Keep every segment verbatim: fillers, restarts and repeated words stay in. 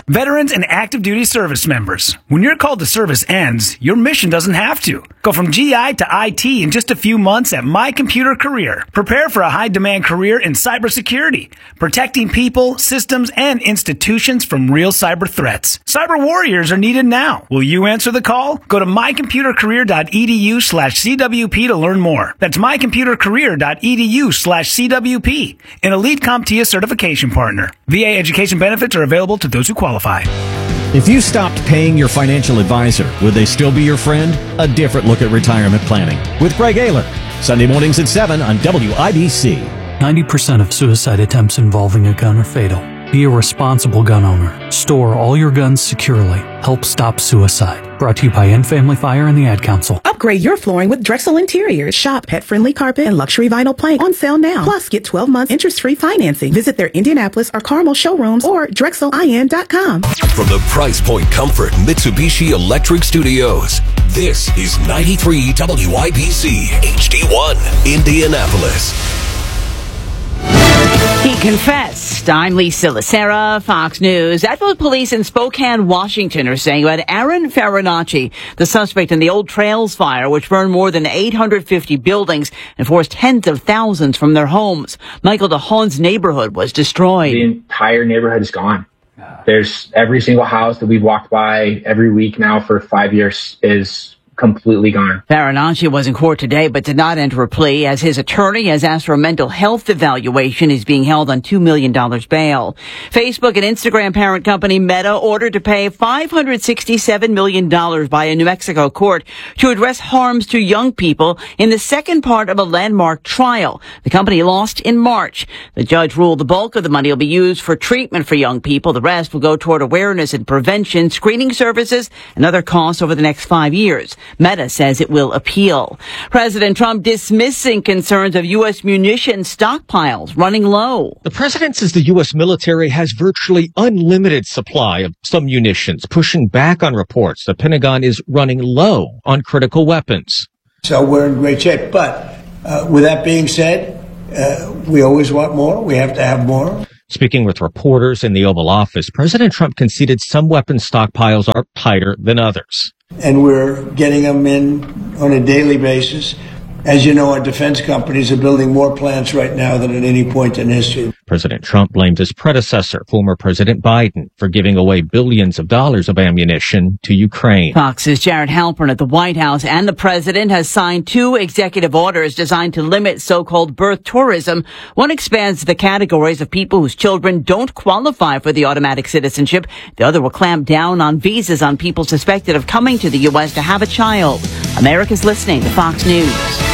Veterans and active duty service members. When your call to service ends, your mission doesn't have to. Go from G I to I T in just a few months at My Computer Career. Prepare for a high-demand career in cybersecurity, protecting people, systems, and institutions from real cyber threats. Cyber warriors are needed now. Will you answer the call? Go to mycomputercareer.edu slash CWP to learn more. That's mycomputercareer.edu slash CWP, an Elite CompTIA certification partner. V A education benefits are available to those who qualify. If you stopped paying your financial advisor, would they still be your friend? A different look at retirement planning with Greg Ayler. Sunday mornings at seven on W I B C. ninety percent of suicide attempts involving a gun are fatal. Be a responsible gun owner. Store all your guns securely. Help stop suicide. Brought to you by End Family Fire and the Ad Council. Upgrade your flooring with Drexel Interiors. Shop pet-friendly carpet and luxury vinyl plank on sale now. Plus, get twelve months interest-free financing. Visit their Indianapolis or Carmel showrooms or drexel I N dot com. From the Price Point Comfort Mitsubishi Electric Studios, this is ninety-three W I B C H D one, Indianapolis. He confessed. I'm Lisa Lacera, Fox News. That's what police in Spokane, Washington are saying about Aaron Farinacci, the suspect in the Old Trails fire, which burned more than eight hundred fifty buildings and forced tens of thousands from their homes. Michael DeHaan's neighborhood was destroyed. The entire neighborhood is gone. There's every single house that we've walked by every week now for five years is completely gone. Farinacci was in court today but did not enter a plea as his attorney has asked for a mental health evaluation. He's being held on two million dollars bail. Facebook and Instagram parent company Meta ordered to pay five hundred sixty-seven million dollars by a New Mexico court to address harms to young people in the second part of a landmark trial. The company lost in March. The judge ruled the bulk of the money will be used for treatment for young people. The rest will go toward awareness and prevention, screening services, and other costs over the next five years. Meta says it will appeal. President Trump dismissing concerns of U S munition stockpiles running low. The president says the U S military has virtually unlimited supply of some munitions, pushing back on reports the Pentagon is running low on critical weapons. So we're in great shape. But uh, with that being said, uh, we always want more. We have to have more. Speaking with reporters in the Oval Office, President Trump conceded some weapons stockpiles are tighter than others. And we're getting them in on a daily basis. As you know, our defense companies are building more plants right now than at any point in history. President Trump blamed his predecessor, former President Biden, for giving away billions of dollars of ammunition to Ukraine. Fox's Jared Halpern at the White House and the president has signed two executive orders designed to limit so-called birth tourism. One expands the categories of people whose children don't qualify for the automatic citizenship. The other will clamp down on visas on people suspected of coming to the U S to have a child. America's listening to Fox News.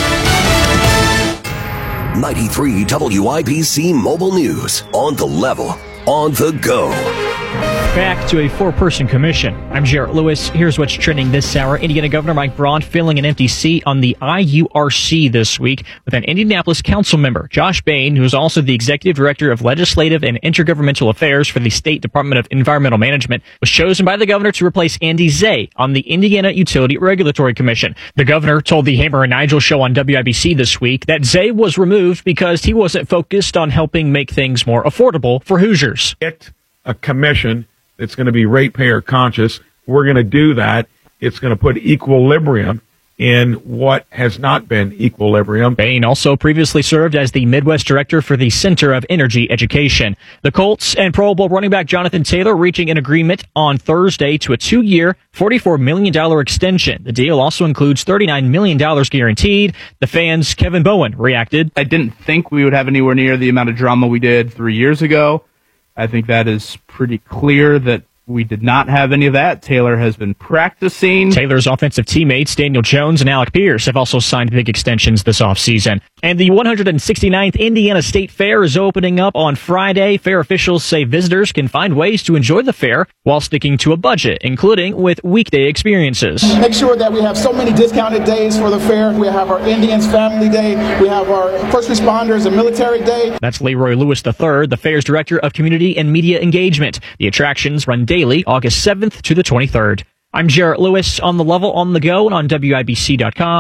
ninety-three W I B C Mobile News. On the level. On the go. Back to a four-person commission. I'm Jarrett Lewis. Here's what's trending this hour. Indiana Governor Mike Braun filling an empty seat on the I U R C this week with an Indianapolis council member, Josh Bain, who is also the executive director of legislative and intergovernmental affairs for the State Department of Environmental Management, was chosen by the governor to replace Andy Zay on the Indiana Utility Regulatory Commission. The governor told the Hammer and Nigel show on W I B C this week that Zay was removed because he wasn't focused on helping make things more affordable for Hoosiers. Get a commission that's going to be ratepayer conscious. We're going to do that. It's going to put equilibrium in what has not been equilibrium. Bain also previously served as the Midwest director for the Center of Energy Education. The Colts and Pro Bowl running back Jonathan Taylor reaching an agreement on Thursday to a two-year, forty-four million dollars extension. The deal also includes thirty-nine million dollars guaranteed. The fans' Kevin Bowen reacted. I didn't think we would have anywhere near the amount of drama we did three years ago. I think that is pretty clear that we did not have any of that. Taylor has been practicing. Taylor's offensive teammates, Daniel Jones and Alec Pierce, have also signed big extensions this offseason. And the one hundred sixty-ninth Indiana State Fair is opening up on Friday. Fair officials say visitors can find ways to enjoy the fair while sticking to a budget, including with weekday experiences. Make sure that we have so many discounted days for the fair. We have our Indians Family Day. We have our First Responders and Military Day. That's Leroy Lewis the third, the fair's director of community and media engagement. The attractions run daily, August seventh to the twenty-third. I'm Jarrett Lewis on the level, on the go, and on W I B C dot com.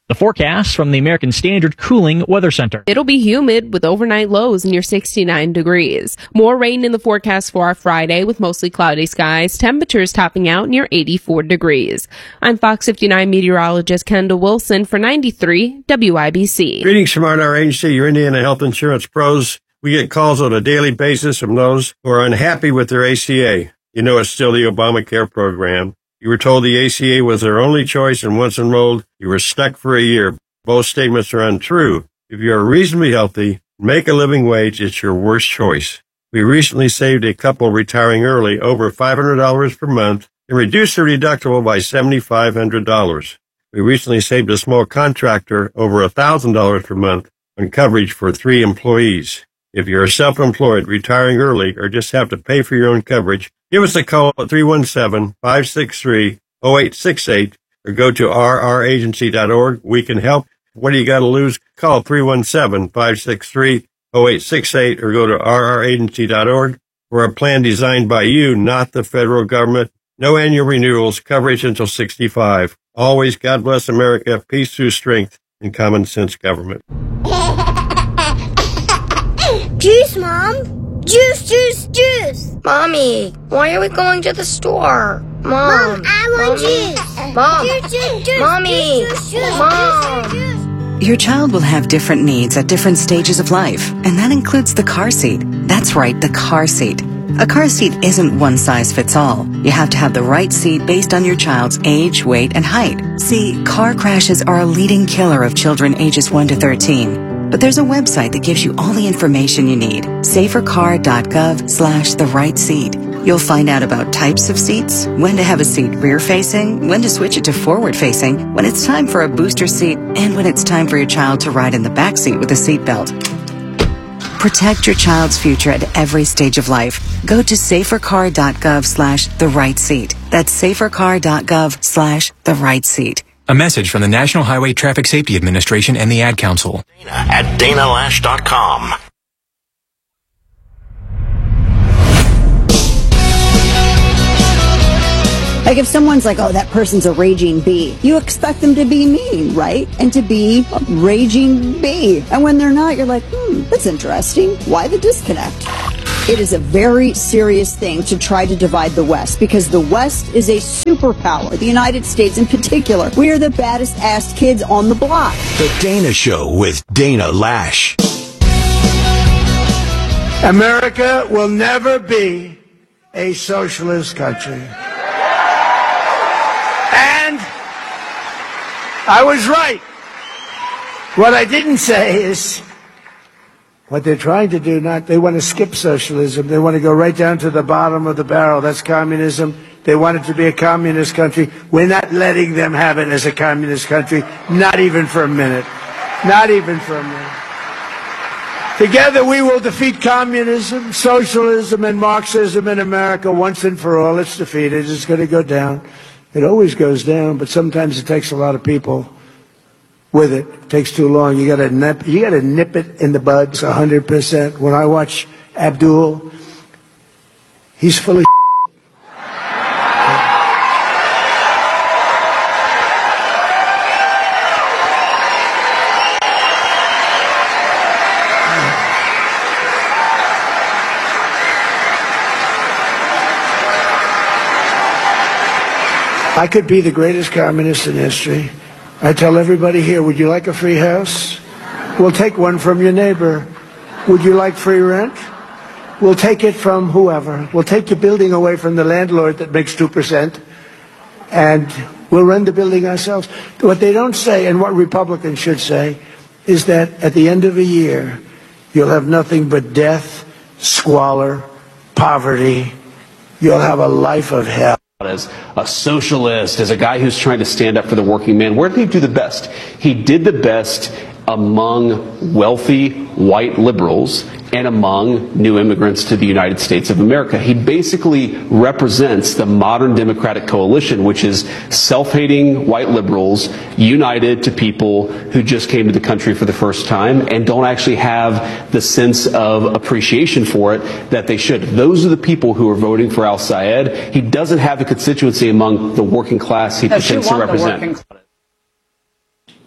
The forecast from the American Standard Cooling Weather Center. It'll be humid with overnight lows near sixty-nine degrees. More rain in the forecast for our Friday with mostly cloudy skies. Temperatures topping out near eighty-four degrees. I'm Fox fifty-nine meteorologist Kendall Wilson for ninety-three W I B C. Greetings from our agency, your Indiana Health Insurance Pros. We get calls on a daily basis from those who are unhappy with their A C A. You know it's still the Obamacare program. You were told the A C A was their only choice, and once enrolled, you were stuck for a year. Both statements are untrue. If you are reasonably healthy, make a living wage, it's your worst choice. We recently saved a couple retiring early over five hundred dollars per month and reduced their deductible by seven thousand five hundred dollars. We recently saved a small contractor over one thousand dollars per month on coverage for three employees. If you're self-employed, retiring early, or just have to pay for your own coverage, give us a call at three one seven, five six three, zero eight six eight or go to r r agency dot org. We can help. What do you got to lose? Call three one seven, five six three, zero eight six eight or go to r r agency dot org for a plan designed by you, not the federal government. No annual renewals, coverage until sixty-five. Always God bless America, peace through strength, and common sense government. Juice, Mom! Juice, juice, juice! Mommy, why are we going to the store? Mom, Mom I want Mommy. Juice! Mom! Juice, juice, juice! Mommy! Juice, juice, Mom! Juice, juice. Your child will have different needs at different stages of life, and that includes the car seat. That's right, the car seat. A car seat isn't one size fits all. You have to have the right seat based on your child's age, weight, and height. See, car crashes are a leading killer of children ages one to thirteen. But there's a website that gives you all the information you need. safercar.gov slash the right seat. You'll find out about types of seats, when to have a seat rear-facing, when to switch it to forward-facing, when it's time for a booster seat, and when it's time for your child to ride in the back seat with a seatbelt. Protect your child's future at every stage of life. Go to safercar.gov slash the right seat. That's safercar.gov slash the right seat. A message from the National Highway Traffic Safety Administration and the Ad Council. At dana lash dot com. Like if someone's like, oh, that person's a raging bee, you expect them to be mean, right? And to be a raging bee. And when they're not, you're like, hmm, that's interesting. Why the disconnect? It is a very serious thing to try to divide the West because the West is a superpower. The United States in particular. We are the baddest ass kids on the block. The Dana Show with Dana Lash. America will never be a socialist country. And I was right. What I didn't say is what they're trying to do, not, they want to skip socialism. They want to go right down to the bottom of the barrel. That's communism. They want it to be a communist country. We're not letting them have it as a communist country, not even for a minute. Not even for a minute. Together we will defeat communism, socialism, and Marxism in America once and for all. It's defeated. It's going to go down. It always goes down, but sometimes it takes a lot of people with it. It takes too long. You gotta nip, you gotta nip it in the buds a hundred percent. When I watch Abdul, he's full of I could be the greatest communist in history. I tell everybody here, would you like a free house? We'll take one from your neighbor. Would you like free rent? We'll take it from whoever. We'll take your building away from the landlord that makes two percent, and we'll run the building ourselves. What they don't say, and what Republicans should say, is that at the end of a year, you'll have nothing but death, squalor, poverty. You'll have a life of hell. As a socialist, as a guy who's trying to stand up for the working man, where did he do the best? He did the best among wealthy white liberals and among new immigrants to the United States of America. He basically represents the modern Democratic coalition, which is self-hating white liberals united to people who just came to the country for the first time and don't actually have the sense of appreciation for it that they should. Those are the people who are voting for al-Sayed. He doesn't have the constituency among the working class he no, pretends to represent.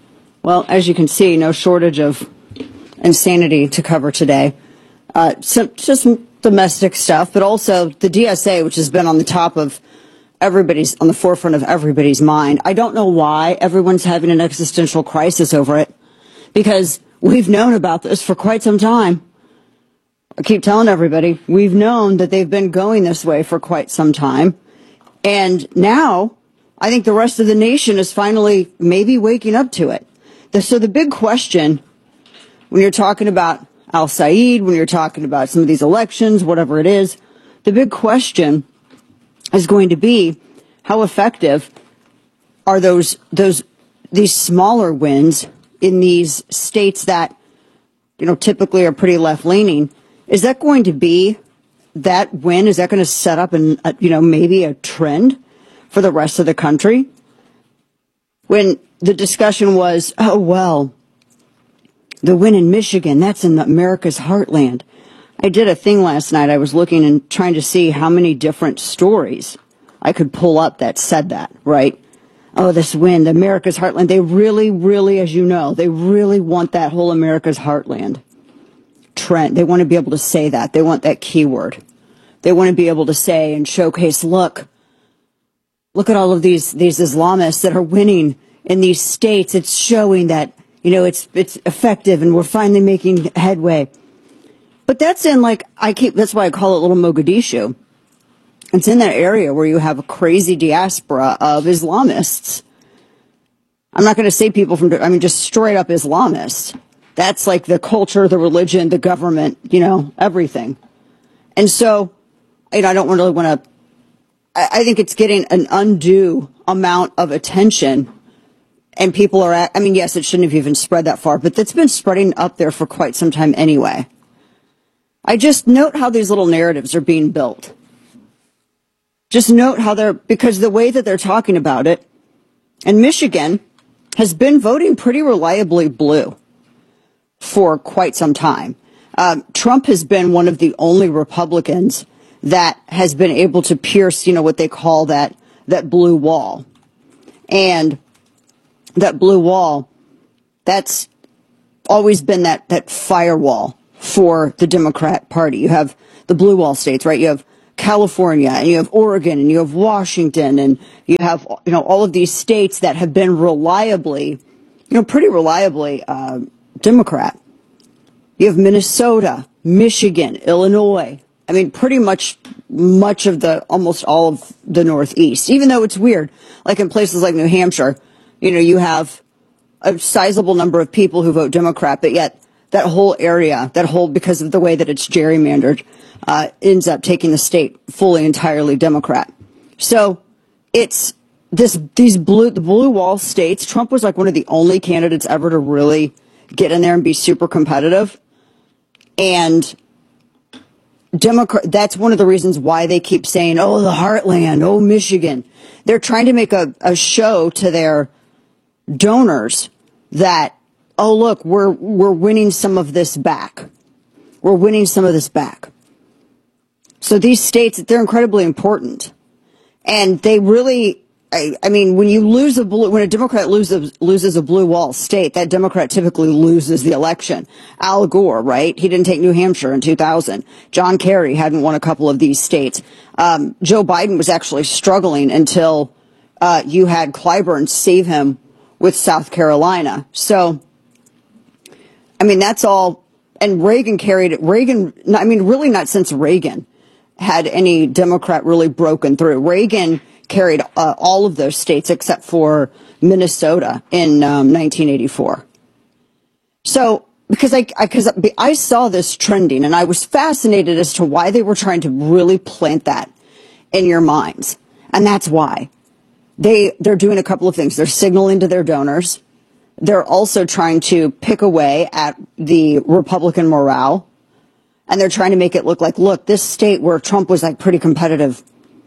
Well, as you can see, no shortage of insanity to cover today. Uh, some, just some domestic stuff, but also the D S A, which has been on the top of everybody's, on the forefront of everybody's mind. I don't know why everyone's having an existential crisis over it, because we've known about this for quite some time. I keep telling everybody, we've known that they've been going this way for quite some time. And now, I think the rest of the nation is finally maybe waking up to it. The, so the big question, when you're talking about Al-Said, when you're talking about some of these elections, whatever it is, the big question is going to be, how effective are those, those, these smaller wins in these states that, you know, typically are pretty left-leaning? Is that going to be that win? Is that going to set up an, a, you know, maybe a trend for the rest of the country? When the discussion was, oh, well, the win in Michigan, that's in America's heartland. I did a thing last night. I was looking and trying to see how many different stories I could pull up that said that, right? Oh, this win, America's heartland. They really, really, as you know, they really want that whole America's heartland trend. They want to be able to say that. They want that keyword. They want to be able to say and showcase, look, look at all of these, these Islamists that are winning in these states. It's showing that, you know, it's, it's effective and we're finally making headway. But that's in, like, I keep, that's why I call it Little Mogadishu. It's in that area where you have a crazy diaspora of Islamists. I'm not going to say people from, I mean, just straight up Islamists. That's like the culture, the religion, the government, you know, everything. And so, you know, I don't really want to, I, I think it's getting an undue amount of attention. And people are at, I mean, yes, it shouldn't have even spread that far, but it's been spreading up there for quite some time anyway. I just note how these little narratives are being built. Just note how they're, because the way that they're talking about it, and Michigan has been voting pretty reliably blue for quite some time. Um, Trump has been one of the only Republicans that has been able to pierce, you know, what they call that, that blue wall. And that blue wall, that's always been that, that firewall for the Democrat Party. You have the blue wall states, right? You have California, and you have Oregon, and you have Washington, and you have, you know, all of these states that have been reliably, you know, pretty reliably uh, Democrat. You have Minnesota, Michigan, Illinois. I mean, pretty much much of the, almost all of the Northeast, even though it's weird. Like in places like New Hampshire, you know, you have a sizable number of people who vote Democrat, but yet that whole area, that whole, because of the way that it's gerrymandered, uh, ends up taking the state fully, entirely Democrat. So it's this, these blue, the blue wall states. Trump was like one of the only candidates ever to really get in there and be super competitive. And Democrat, that's one of the reasons why they keep saying, oh, the heartland, oh, Michigan. They're trying to make a, a show to their donors that, oh, look, we're, we're winning some of this back. We're winning some of this back. So these states, they're incredibly important. And they really, I, I mean, when you lose a blue, when a Democrat loses, loses a blue wall state, that Democrat typically loses the election. Al Gore, right? He didn't take New Hampshire in two thousand. John Kerry hadn't won a couple of these states. Um, Joe Biden was actually struggling until uh, you had Clyburn save him with South Carolina. So, I mean, that's all. And Reagan carried it. Reagan, I mean, really not since Reagan had any Democrat really broken through. Reagan carried uh, all of those states except for Minnesota in um, nineteen eighty-four. So, because I, I, cause I saw this trending and I was fascinated as to why they were trying to really plant that in your minds. And that's why. They, they're doing a couple of things. They're signaling to their donors. They're also trying to pick away at the Republican morale. And they're trying to make it look like, look, this state where Trump was like pretty competitive,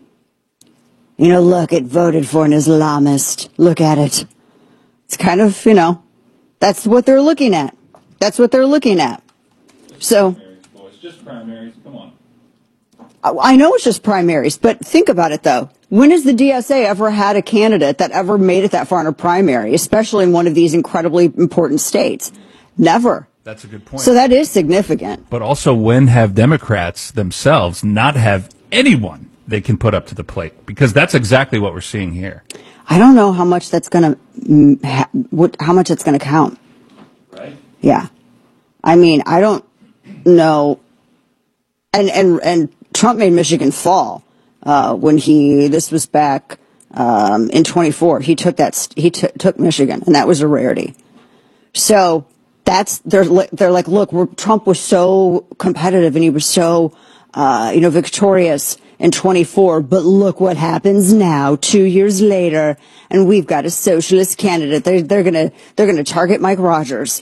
you know, look, it voted for an Islamist. Look at it. It's kind of, you know, that's what they're looking at. That's what they're looking at. So, well, it's just primaries. Come on. I know it's just primaries, but think about it, though. When has the D S A ever had a candidate that ever made it that far in a primary, especially in one of these incredibly important states? Never. That's a good point. So that is significant. But also, when have Democrats themselves not have anyone they can put up to the plate? Because that's exactly what we're seeing here. I don't know how much that's going to, what, how much it's going to count. Right. Yeah. I mean, I don't know. And, and, and Trump made Michigan fall, uh, when he, this was back, um, in twenty-four. He took that, he t- took Michigan, and that was a rarity. So that's, they're, they're like, look, we're, Trump was so competitive and he was so, uh, you know, victorious in twenty-four, but look what happens now, two years later, and we've got a socialist candidate. They're, they're gonna, they're gonna target Mike Rogers.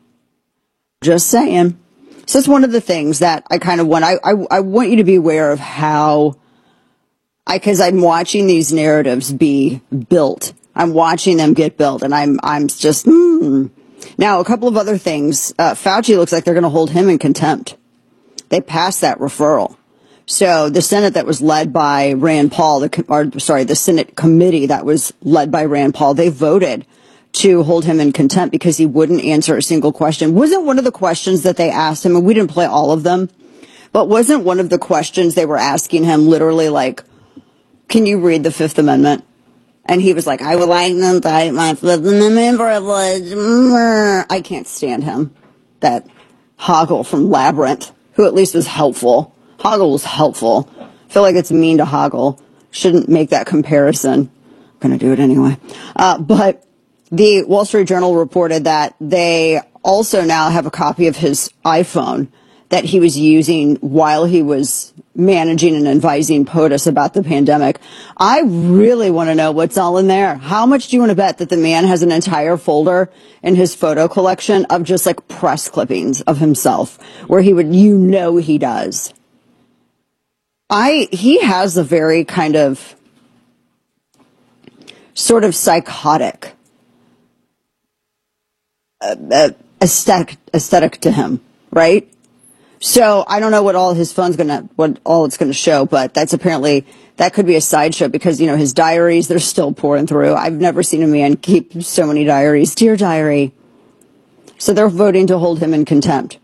Just saying. So it's one of the things that I kind of want, I, I, I want you to be aware of how, I, cause I'm watching these narratives be built. I'm watching them get built, and I'm, I'm just, hmm. Now, a couple of other things. Uh, Fauci looks like they're going to hold him in contempt. They passed that referral. So the Senate that was led by Rand Paul, the, or sorry, the Senate committee that was led by Rand Paul, they voted to hold him in contempt because he wouldn't answer a single question. Wasn't one of the questions that they asked him, and we didn't play all of them, but wasn't one of the questions they were asking him literally like, can you read the Fifth Amendment? And he was like, I would like to cite my Fifth Amendment privilege. I can't stand him. That Hoggle from Labyrinth, who at least was helpful. Hoggle was helpful. I feel like it's mean to Hoggle. Shouldn't make that comparison. I'm going to do it anyway. Uh, but the Wall Street Journal reported that they also now have a copy of his iPhone that he was using while he was managing and advising POTUS about the pandemic. I really want to know what's all in there. How much do you want to bet that the man has an entire folder in his photo collection of just like press clippings of himself where he would, you know, he does. I, he has a very kind of sort of psychotic uh, uh, aesthetic, aesthetic to him, right? So I don't know what all his phone's gonna, what all it's gonna show, but that's apparently, that could be a sideshow because, you know, his diaries, they're still pouring through. I've never seen a man keep so many diaries. Dear diary. So they're voting to hold him in contempt.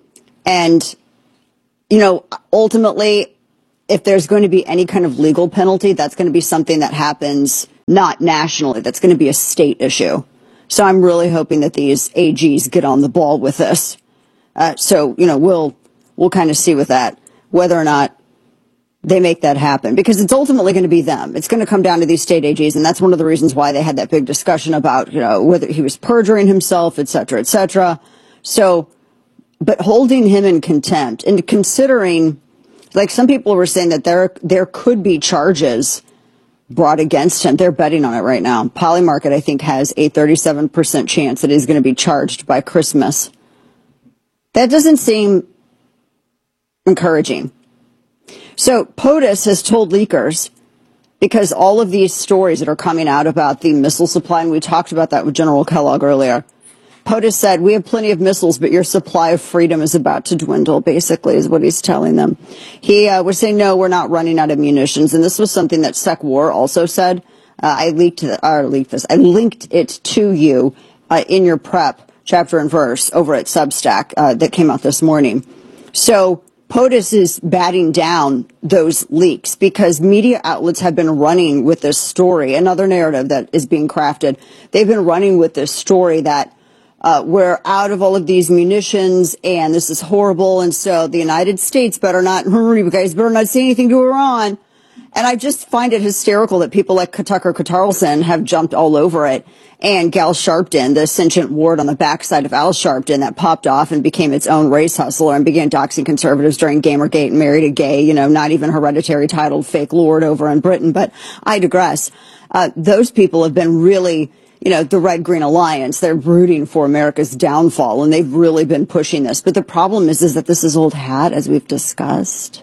And, you know, ultimately, if there's going to be any kind of legal penalty, that's going to be something that happens not nationally. That's going to be a state issue. So I'm really hoping that these A Gs get on the ball with this. Uh, so, you know, we'll, we'll kind of see with that whether or not they make that happen, because it's ultimately going to be them. It's going to come down to these state A Gs. And that's one of the reasons why they had that big discussion about, you know, whether he was perjuring himself, et cetera, et cetera. So, but holding him in contempt and considering, like some people were saying that there, there could be charges brought against him. They're betting on it right now. Polymarket, I think, has a thirty-seven percent chance that he's going to be charged by Christmas. That doesn't seem encouraging. So POTUS has told leakers, because all of these stories that are coming out about the missile supply, and we talked about that with General Kellogg earlier, POTUS said, we have plenty of missiles, but your supply of freedom is about to dwindle, basically, is what he's telling them. He uh, was saying, no, we're not running out of munitions. And this was something that SecWar also said. Uh, I leaked, or leaked this. I linked it to you uh, in your prep. Chapter and verse over at Substack uh, that came out this morning. So POTUS is batting down those leaks because media outlets have been running with this story, another narrative that is being crafted. They've been running with this story that uh, we're out of all of these munitions and this is horrible. And so the United States better not, you guys better not say anything to Iran. And I just find it hysterical that people like Tucker Carlson have jumped all over it. And Gal Sharpton, the sentient ward on the backside of Al Sharpton that popped off and became its own race hustler and began doxing conservatives during Gamergate and married a gay, you know, not even hereditary titled fake lord over in Britain. But I digress. Uh, those people have been really, you know, the Red Green Alliance. They're rooting for America's downfall, and they've really been pushing this. But the problem is, is that this is old hat, as we've discussed.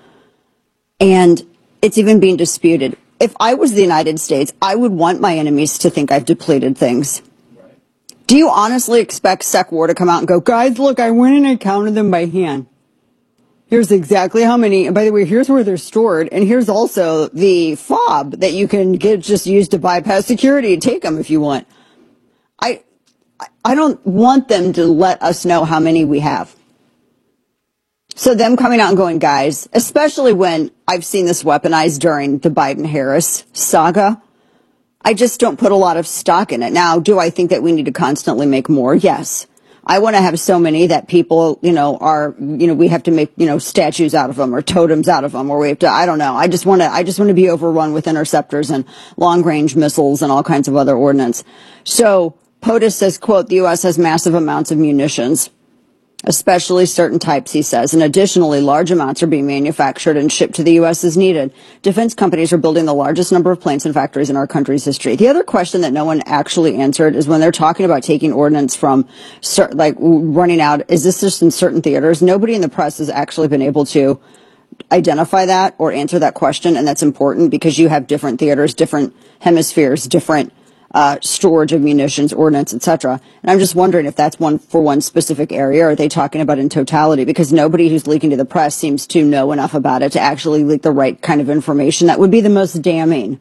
And it's even being disputed. If I was the United States, I would want my enemies to think I've depleted things. Right. Do you honestly expect SecWar to come out and go, guys, look, I went and I counted them by hand? Here's exactly how many. And by the way, here's where they're stored. And here's also the fob that you can get just used to bypass security. Take them if you want. I, I don't want them to let us know how many we have. So them coming out and going, guys, especially when I've seen this weaponized during the Biden-Harris saga, I just don't put a lot of stock in it. Now, do I think that we need to constantly make more? Yes. I want to have so many that people, you know, are, you know, we have to make, you know, statues out of them or totems out of them, or we have to, I don't know. I just want to, I just want to be overrun with interceptors and long range missiles and all kinds of other ordnance. So POTUS says, quote, the U S has massive amounts of munitions, especially certain types, he says, and additionally, large amounts are being manufactured and shipped to the U S as needed. Defense companies are building the largest number of plants and factories in our country's history. The other question that no one actually answered is when they're talking about taking ordnance from, like, running out, is this just in certain theaters? Nobody in the press has actually been able to identify that or answer that question, and that's important because you have different theaters, different hemispheres, different Uh, storage of munitions, ordnance, et cetera. And I'm just wondering if that's one for one specific area, or are they talking about in totality? Because nobody who's leaking to the press seems to know enough about it to actually leak the right kind of information that would be the most damning.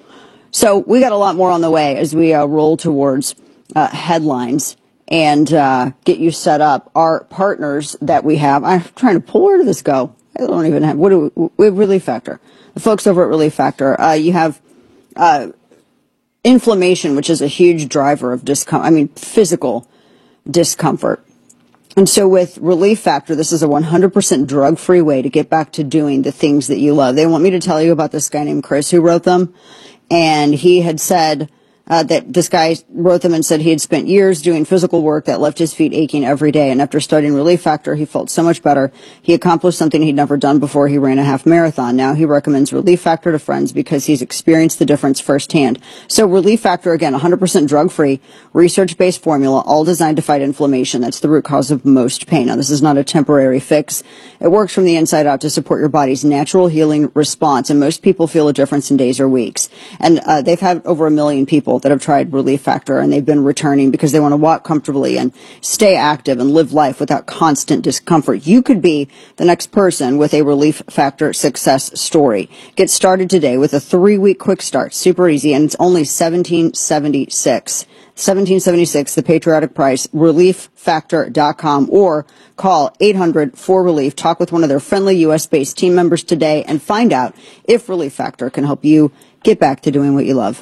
So we got a lot more on the way as we uh, roll towards uh, headlines and uh, get you set up. Our partners that we have, I'm trying to pull, where did this go? I don't even have, what do we, we have Relief Factor. The folks over at Relief Factor, uh, you have uh inflammation, which is a huge driver of discomfort, I mean, physical discomfort. And so with Relief Factor, this is a one hundred percent drug-free way to get back to doing the things that you love. They want me to tell you about this guy named Chris who wrote them. And he had said uh, that this guy wrote them and said he had spent years doing physical work that left his feet aching every day. And after starting Relief Factor, he felt so much better. He accomplished something he'd never done before. He ran a half marathon. Now he recommends Relief Factor to friends because he's experienced the difference firsthand. So Relief Factor, again, one hundred percent drug-free, research-based formula, all designed to fight inflammation. That's the root cause of most pain. Now, this is not a temporary fix. It works from the inside out to support your body's natural healing response. And most people feel a difference in days or weeks. And uh, they've had over a million people that have tried Relief Factor, and they've been returning because they want to walk comfortably and stay active and live life without constant discomfort. You could be the next person with a Relief Factor success story. Get started today with a three-week quick start. Super easy, and it's only seventeen seventy-six. seventeen seventy-six, the patriotic price, relief factor dot com, or call eight hundred four relief. Talk with one of their friendly U S-based team members today and find out if Relief Factor can help you get back to doing what you love.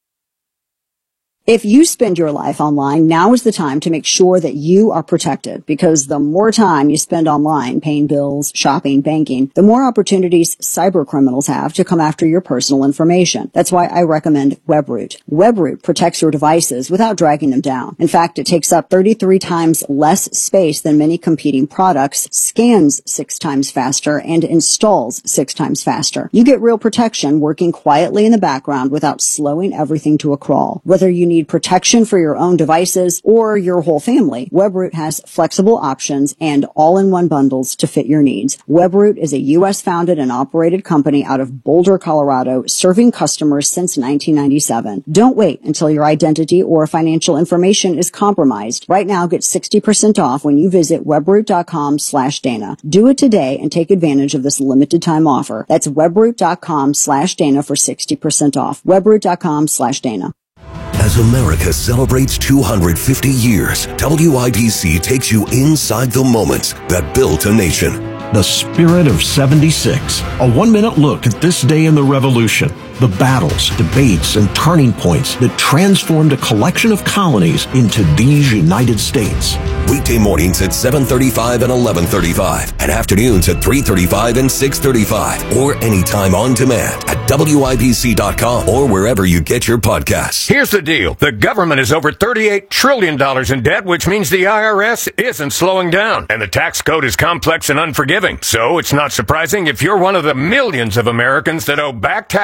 If you spend your life online, now is the time to make sure that you are protected, because the more time you spend online paying bills, shopping, banking, the more opportunities cyber criminals have to come after your personal information. That's why I recommend WebRoot. WebRoot protects your devices without dragging them down. In fact, it takes up thirty-three times less space than many competing products, scans six times faster, and installs six times faster. You get real protection working quietly in the background without slowing everything to a crawl. Whether you need protection for your own devices or your whole family, WebRoot has flexible options and all-in-one bundles to fit your needs. WebRoot is a U S-founded and operated company out of Boulder, Colorado, serving customers since nineteen ninety-seven. Don't wait until your identity or financial information is compromised. Right now, get sixty percent off when you visit webroot.com slash Dana. Do it today and take advantage of this limited time offer. That's webroot.com slash Dana for sixty percent off. webroot.com slash Dana. As America celebrates two hundred fifty years, W I B C takes you inside the moments that built a nation. The Spirit of seventy-six. A one-minute look at this day in the Revolution. The battles, debates, and turning points that transformed a collection of colonies into these United States. Weekday mornings at seven thirty-five and eleven thirty-five, and afternoons at three thirty-five and six thirty-five, or anytime on demand at W I B C dot com or wherever you get your podcasts. Here's the deal. The government is over thirty-eight trillion dollars in debt, which means the I R S isn't slowing down. And the tax code is complex and unforgiving. So it's not surprising if you're one of the millions of Americans that owe back taxes to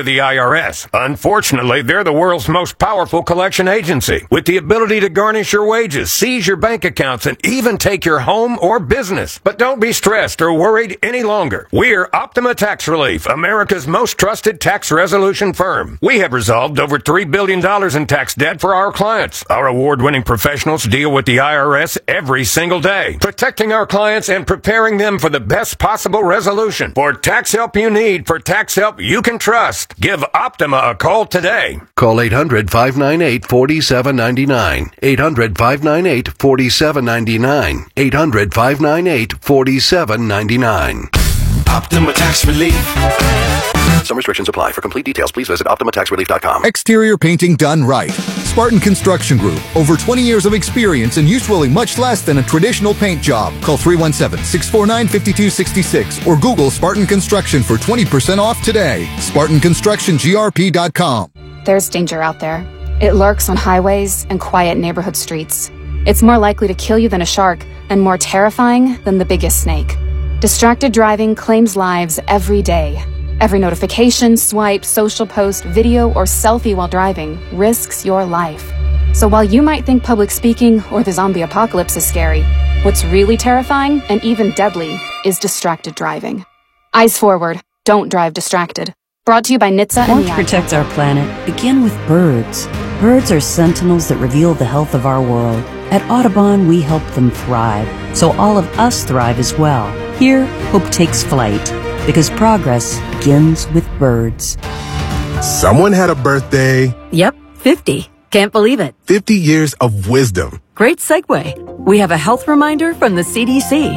the I R S. Unfortunately, they're the world's most powerful collection agency, with the ability to garnish your wages, seize your bank accounts, and even take your home or business. But don't be stressed or worried any longer. We're Optima Tax Relief, America's most trusted tax resolution firm. We have resolved over three billion dollars in tax debt for our clients. Our award-winning professionals deal with the I R S every single day, protecting our clients and preparing them for the best possible resolution. For tax help you need, for tax help you can trust, give Optima a call today. Call eight hundred, five nine eight, four seven nine nine. eight hundred, five nine eight, four seven nine nine. eight hundred, five nine eight, four seven nine nine. Optima Tax Relief. Some restrictions apply. For complete details, please visit Optima Tax Relief dot com. Exterior painting done right. Spartan Construction Group. Over twenty years of experience and usually much less than a traditional paint job. Call three one seven, six four nine, five two six six or Google Spartan Construction for twenty percent off today. Spartan Construction G R P dot com. There's danger out there. It lurks on highways and quiet neighborhood streets. It's more likely to kill you than a shark and more terrifying than the biggest snake. Distracted driving claims lives every day. Every notification, swipe, social post, video, or selfie while driving risks your life. So while you might think public speaking or the zombie apocalypse is scary, what's really terrifying and even deadly is distracted driving. Eyes forward. Don't drive distracted. Brought to you by N H T S A and Want the to protect our planet? Begin with birds. Birds are sentinels that reveal the health of our world. At Audubon, we help them thrive, so all of us thrive as well. Here, hope takes flight, because progress begins with birds. Someone had a birthday. Yep, fifty. Can't believe it. fifty years of wisdom. Great segue. We have a health reminder from the C D C.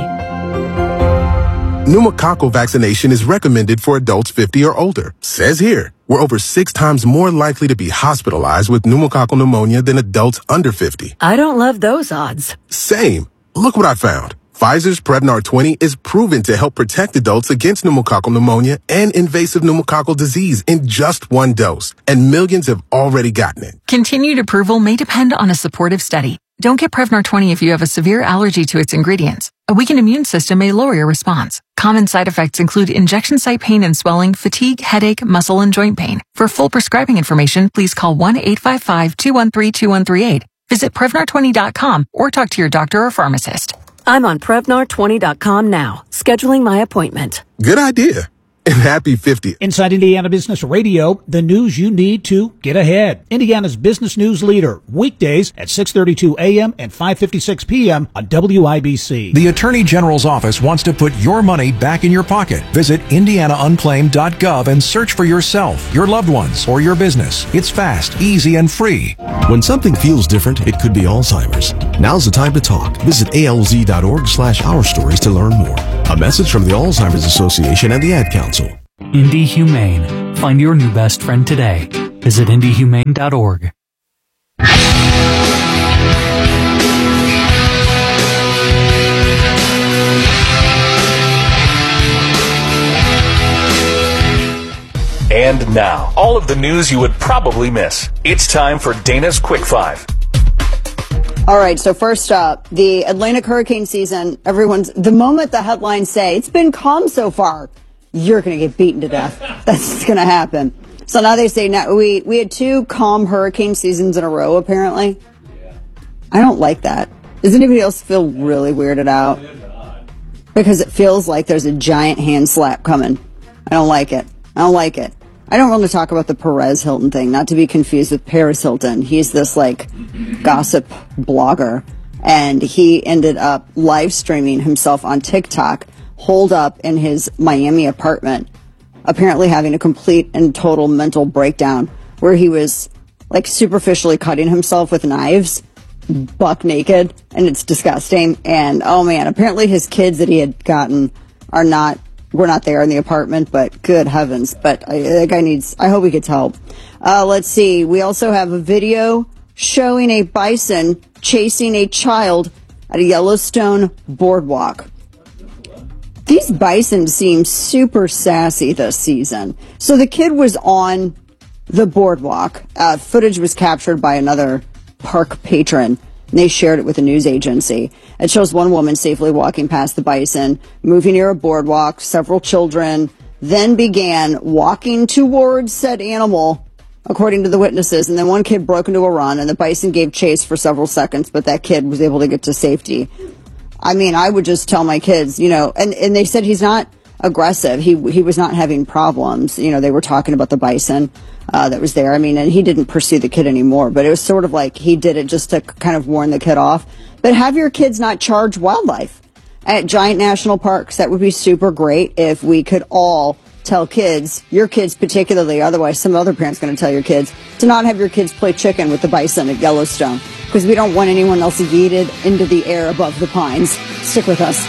Pneumococcal vaccination is recommended for adults fifty or older. Says here, we're over six times more likely to be hospitalized with pneumococcal pneumonia than adults under fifty. I don't love those odds. Same. Look what I found. Pfizer's Prevnar twenty is proven to help protect adults against pneumococcal pneumonia and invasive pneumococcal disease in just one dose, and millions have already gotten it. Continued approval may depend on a supportive study. Don't get Prevnar twenty if you have a severe allergy to its ingredients. A weakened immune system may lower your response. Common side effects include injection site pain and swelling, fatigue, headache, muscle, and joint pain. For full prescribing information, please call one eight five five, two one three, two one three eight. Visit Prevnar twenty dot com or talk to your doctor or pharmacist. I'm on Prevnar twenty dot com now, scheduling my appointment. Good idea. And happy fiftieth. Inside Indiana Business Radio, the news you need to get ahead. Indiana's business news leader, weekdays at six thirty-two a.m. and five fifty-six p.m. on W I B C. The Attorney General's office wants to put your money back in your pocket. Visit indiana unclaimed dot gov and search for yourself, your loved ones, or your business. It's fast, easy, and free. When something feels different, it could be Alzheimer's. Now's the time to talk. Visit A L Z dot org slash our stories to learn more. A message from the Alzheimer's Association and the Ad Council. Indy Humane. Find your new best friend today. Visit indy humane dot org. And now, all of the news you would probably miss. It's time for Dana's Quick Five. All right, so first up, the Atlantic hurricane season, everyone's, the moment the headlines say, it's been calm so far, you're going to get beaten to death. That's going to happen. So now they say, now we, we had two calm hurricane seasons in a row, apparently. I don't like that. Does anybody else feel really weirded out? Because it feels like there's a giant hand slap coming. I don't like it. I don't like it. I don't want to talk about the Perez Hilton thing, not to be confused with Paris Hilton. He's this, like, gossip blogger, and he ended up live streaming himself on TikTok, holed up in his Miami apartment, apparently having a complete and total mental breakdown, where he was, like, superficially cutting himself with knives, buck naked, and it's disgusting. And, oh, man, apparently his kids that he had gotten are not... We're not there in the apartment, but good heavens. But I, that guy needs, I hope he gets help. Uh, let's see. We also have a video showing a bison chasing a child at a Yellowstone boardwalk. These bison seem super sassy this season. So the kid was on the boardwalk. Uh, footage was captured by another park patron, and they shared it with a news agency. It shows one woman safely walking past the bison, moving near a boardwalk, several children then began walking towards said animal, according to the witnesses. And then one kid broke into a run, and the bison gave chase for several seconds, but that kid was able to get to safety. I mean, I would just tell my kids, you know, and, and they said he's not aggressive. He he was not having problems. You know, they were talking about the bison uh, that was there. I mean, and he didn't pursue the kid anymore, but it was sort of like he did it just to kind of warn the kid off. But have your kids not charge wildlife at giant national parks. That would be super great if we could all tell kids, your kids particularly, otherwise some other parent's going to tell your kids, to not have your kids play chicken with the bison at Yellowstone, because we don't want anyone else yeeted into the air above the pines. Stick with us.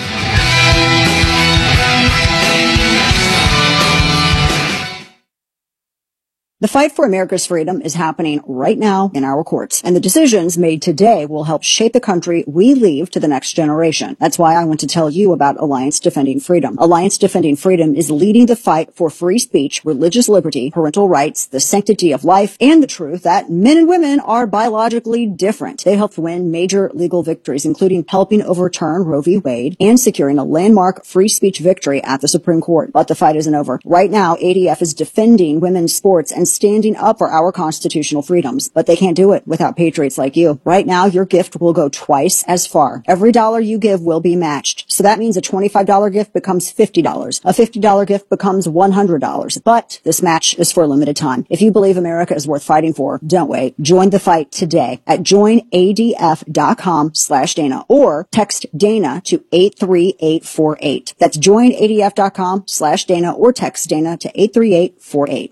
The fight for America's freedom is happening right now in our courts, and the decisions made today will help shape the country we leave to the next generation. That's why I want to tell you about Alliance Defending Freedom. Alliance Defending Freedom is leading the fight for free speech, religious liberty, parental rights, the sanctity of life, and the truth that men and women are biologically different. They helped win major legal victories, including helping overturn Roe v. Wade and securing a landmark free speech victory at the Supreme Court. But the fight isn't over. Right now, A D F is defending women's sports and standing up for our constitutional freedoms, but they can't do it without patriots like you. Right now, your gift will go twice as far. Every dollar you give will be matched. So that means a twenty-five dollars gift becomes fifty dollars. A fifty dollars gift becomes one hundred dollars. But this match is for a limited time. If you believe America is worth fighting for, don't wait. Join the fight today at join A D F dot com slash Dana or text Dana to eight three eight four eight. That's join A D F dot com slash Dana or text Dana to eight three eight four eight.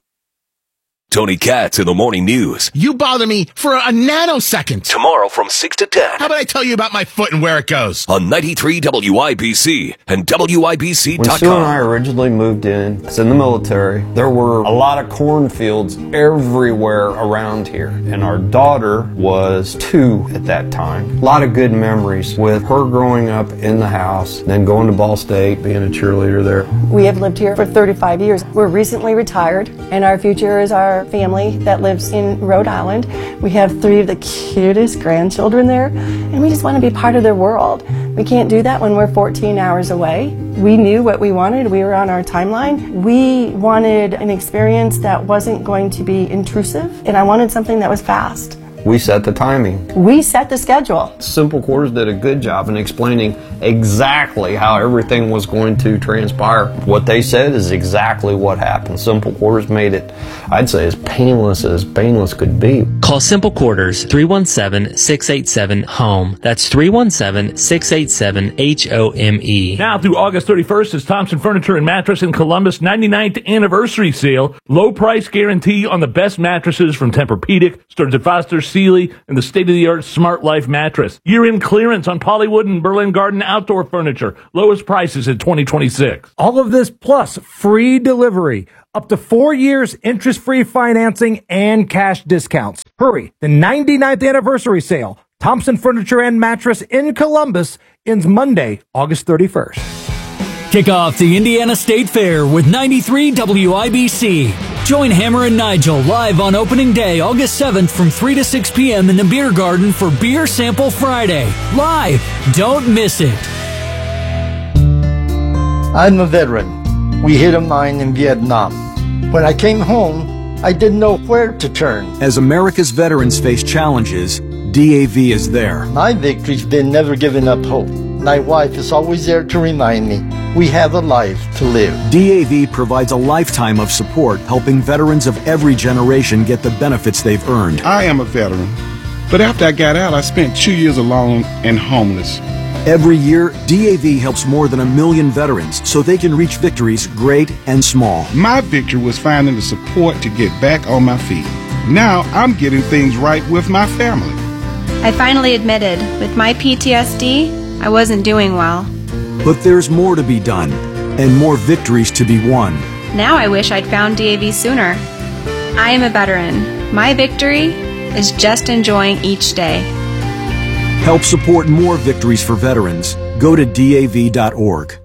Tony Katz in the Morning News. You bother me for a nanosecond. Tomorrow from six to ten. How about I tell you about my foot and where it goes? On ninety-three W I B C and W I B C dot com. When Sue and I originally moved in, it's in the military, there were a lot of cornfields everywhere around here. And our daughter was two at that time. A lot of good memories with her growing up in the house, then going to Ball State, being a cheerleader there. We have lived here for thirty-five years. We're recently retired, and our future is our family that lives in Rhode Island. We have three of the cutest grandchildren there, and we just want to be part of their world. We can't do that when we're fourteen hours away. We knew what we wanted. We were on our timeline. We wanted an experience that wasn't going to be intrusive, and I wanted something that was fast. We set the timing. We set the schedule. Simple Quarters did a good job in explaining exactly how everything was going to transpire. What they said is exactly what happened. Simple Quarters made it, I'd say, as painless as painless could be. Call Simple Quarters three one seven, six eight seven, HOME. That's three one seven, six eight seven, H O M E. Now through August thirty-first is Thompson Furniture and Mattress in Columbus ninety-ninth anniversary sale. Low price guarantee on the best mattresses from Tempur-Pedic, Stearns and Foster, Sealy, and the state-of-the-art Smart Life mattress. Year-end clearance on Pollywood and Berlin Garden outdoor furniture. Lowest prices in twenty twenty-six. All of this plus free delivery, up to four years interest-free financing, and cash discounts. Hurry, the ninety-ninth anniversary sale, Thompson Furniture and Mattress in Columbus, ends Monday, August thirty-first. Kick off the Indiana State Fair with ninety-three W I B C. Join Hammer and Nigel live on opening day, August seventh from three to six p.m. in the Beer Garden for Beer Sample Friday. Live. Don't miss it. I'm a veteran. We hit a mine in Vietnam. When I came home, I didn't know where to turn. As America's veterans face challenges, D A V is there. My victory's been never giving up hope. My wife is always there to remind me we have a life to live. D A V provides a lifetime of support, helping veterans of every generation get the benefits they've earned. I am a veteran, but after I got out, I spent two years alone and homeless. Every year, D A V helps more than a million veterans so they can reach victories great and small. My victory was finding the support to get back on my feet. Now I'm getting things right with my family. I finally admitted, with my P T S D, I wasn't doing well. But there's more to be done, and more victories to be won. Now I wish I'd found D A V sooner. I am a veteran. My victory is just enjoying each day. Help support more victories for veterans. Go to D A V dot org.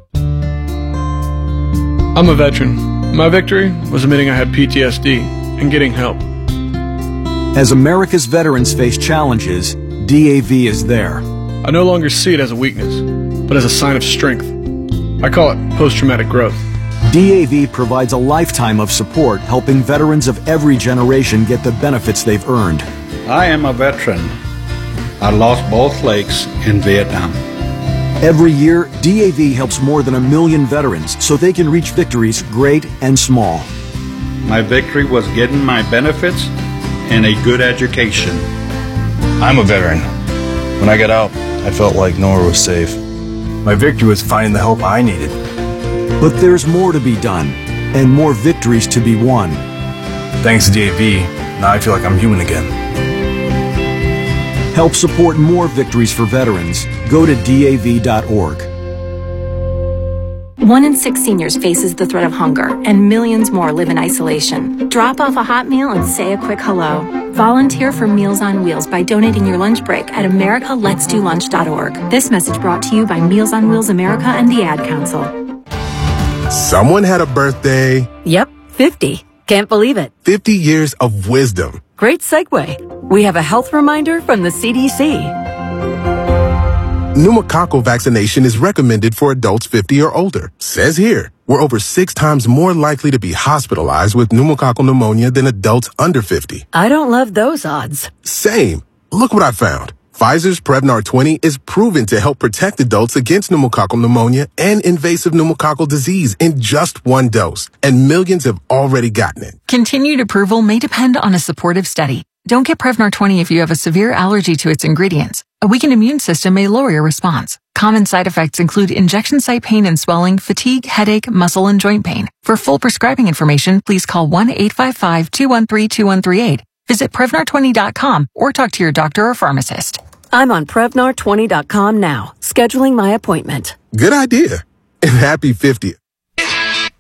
I'm a veteran. My victory was admitting I had P T S D and getting help. As America's veterans face challenges, D A V is there. I no longer see it as a weakness, but as a sign of strength. I call it post-traumatic growth. D A V provides a lifetime of support, helping veterans of every generation get the benefits they've earned. I am a veteran. I lost both legs in Vietnam. Every year, D A V helps more than a million veterans so they can reach victories great and small. My victory was getting my benefits and a good education. I'm a veteran. When I got out, I felt like nowhere was safe. My victory was finding the help I needed. But there's more to be done, and more victories to be won. Thanks to D A V, now I feel like I'm human again. Help support more victories for veterans. Go to D A V dot org. One in six seniors faces the threat of hunger, and millions more live in isolation. Drop off a hot meal and say a quick hello. Volunteer for Meals on Wheels by donating your lunch break at america lets do lunch dot org. This message brought to you by Meals on Wheels America and the Ad Council. Someone had a birthday. Yep, fifty. Can't believe it. fifty years of wisdom. Great segue. We have a health reminder from the C D C. Pneumococcal vaccination is recommended for adults fifty or older. Says here, we're over six times more likely to be hospitalized with pneumococcal pneumonia than adults under fifty. I don't love those odds. Same. Look what I found. Pfizer's Prevnar twenty is proven to help protect adults against pneumococcal pneumonia and invasive pneumococcal disease in just one dose, and millions have already gotten it. Continued approval may depend on a supportive study. Don't get Prevnar twenty if you have a severe allergy to its ingredients. A weakened immune system may lower your response. Common side effects include injection site pain and swelling, fatigue, headache, muscle, and joint pain. For full prescribing information, please call one eight five five, two one three, two one three eight. Visit Prevnar twenty dot com or talk to your doctor or pharmacist. I'm on Prevnar twenty dot com now, scheduling my appointment. Good idea. And happy fiftieth.